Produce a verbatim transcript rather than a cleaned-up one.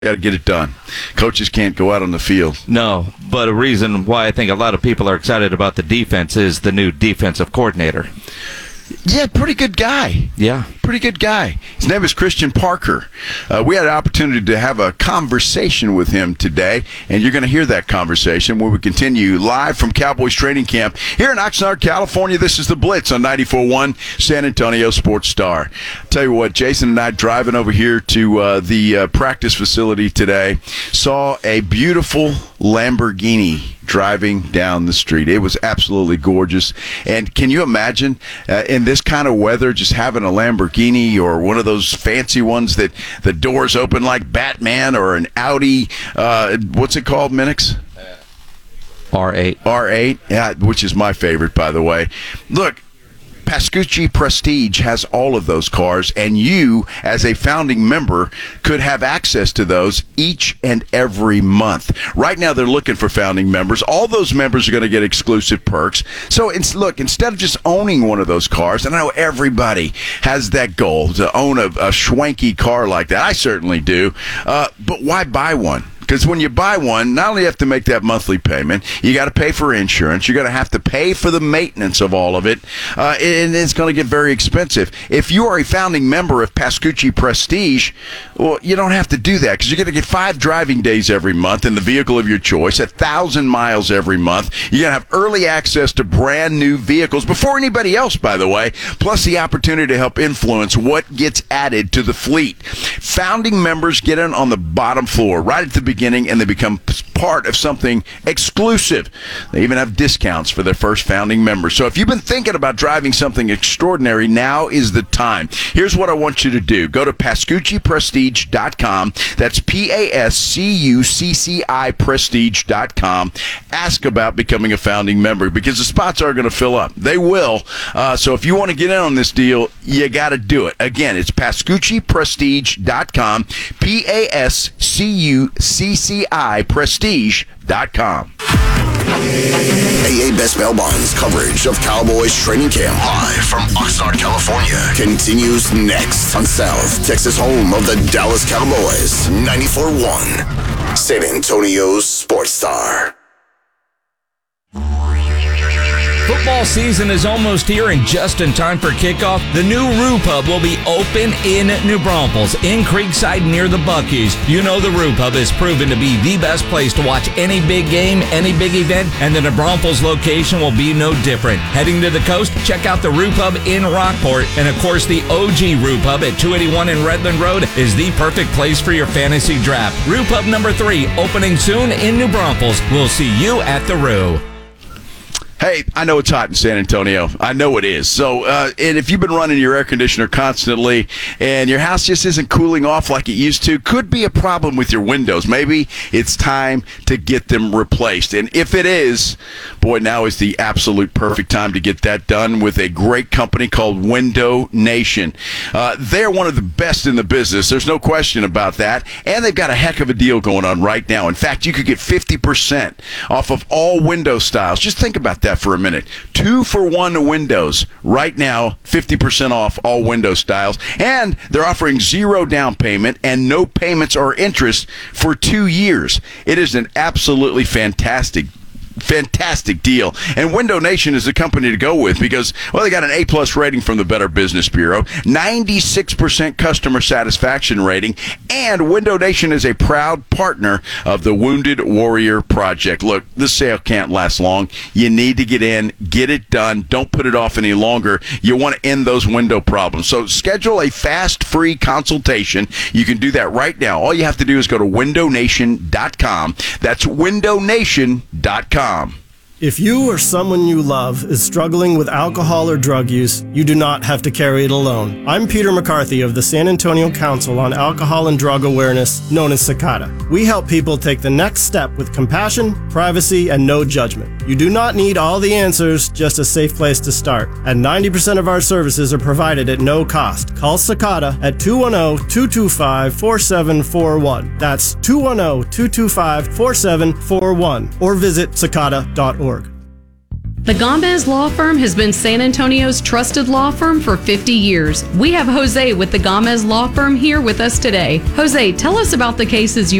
got to get it done. Coaches can't go out on the field. No, but a reason why I think a lot of people are excited about the defense is the new defensive coordinator. Yeah, pretty good guy. Yeah. Pretty good guy. His name is Christian Parker. Uh, we had an opportunity to have a conversation with him today, and you're going to hear that conversation when we continue live from Cowboys training camp here in Oxnard, California. This is The Blitz on ninety-four point one San Antonio Sports Star. Tell you what, Jason and I driving over here to uh, the uh, practice facility today saw a beautiful Lamborghini driving down the street. It was absolutely gorgeous. And can you imagine uh, in this kind of weather just having a Lamborghini or one of those fancy ones that the doors open like Batman, or an Audi, uh, what's it called, Minix? R eight. R eight, yeah, which is my favorite, by the way. Look, Pascucci Prestige has all of those cars, and you, as a founding member, could have access to those each and every month. Right now, they're looking for founding members. All those members are going to get exclusive perks. So, it's, look, instead of just owning one of those cars, and I know everybody has that goal to own a, a schwanky car like that. I certainly do. Uh, but why buy one? Because when you buy one, not only you have to make that monthly payment, you got to pay for insurance. You're going to have to pay for the maintenance of all of it, uh, and it's going to get very expensive. If you are a founding member of Pascucci Prestige, well, you don't have to do that because you're going to get five driving days every month in the vehicle of your choice, a thousand miles every month. You're going to have early access to brand new vehicles before anybody else, by the way, plus the opportunity to help influence what gets added to the fleet. Founding members get in on the bottom floor right at the beginning, and they become part of something exclusive. They even have discounts for their first founding members. So if you've been thinking about driving something extraordinary, now is the time. Here's what I want you to do. Go to Pascucci Prestige dot com. That's P A S C U C C I Prestige dot com. Ask about becoming a founding member because the spots are going to fill up. They will. Uh, so if you want to get in on this deal, you got to do it. Again, it's Pascucci Prestige dot com. P A S C U C C I Prestige dot com. A A Best Bail Bonds coverage of Cowboys training camp live from Oxnard, California continues next on South Texas home of the Dallas Cowboys. ninety-four point one San Antonio's Sports Star. Football season is almost here, and just in time for kickoff, the new Roo Pub will be open in New Braunfels, in Creekside near the Buc-ee's. You know the Roo Pub has proven to be the best place to watch any big game, any big event, and the New Braunfels location will be no different. Heading to the coast, check out the Roo Pub in Rockport, and of course the O G Roo Pub at two eighty-one in Redland Road is the perfect place for your fantasy draft. Roo Pub number three, opening soon in New Braunfels. We'll see you at the Roo. Hey, I know it's hot in San Antonio. I know it is. So, uh, and if you've been running your air conditioner constantly and your house just isn't cooling off like it used to, could be a problem with your windows. Maybe it's time to get them replaced. And if it is, boy, now is the absolute perfect time to get that done with a great company called Window Nation. Uh, they're one of the best in the business. There's no question about that. And they've got a heck of a deal going on right now. In fact, you could get fifty percent off of all window styles. Just think about that for a minute. Two for one windows right now, fifty percent off all window styles, and they're offering zero down payment and no payments or interest for two years. It is an absolutely fantastic Fantastic deal. And Window Nation is the company to go with because, well, they got an A-plus rating from the Better Business Bureau, ninety-six percent customer satisfaction rating, and Window Nation is a proud partner of the Wounded Warrior Project. Look, this sale can't last long. You need to get in, get it done. Don't put it off any longer. You want to end those window problems. So schedule a fast, free consultation. You can do that right now. All you have to do is go to window nation dot com. That's window nation dot com. If you or someone you love is struggling with alcohol or drug use, you do not have to carry it alone. I'm Peter McCarthy of the San Antonio Council on Alcohol and Drug Awareness, known as CICADA. We help people take the next step with compassion, privacy, and no judgment. You do not need all the answers, just a safe place to start. And ninety percent of our services are provided at no cost. Call CICADA at two one zero, two two five, four seven four one. That's two one zero, two two five, four seven four one. Or visit cicada dot org. The Gomez Law Firm has been San Antonio's trusted law firm for fifty years. We have Jose with the Gomez Law Firm here with us today. Jose, tell us about the cases you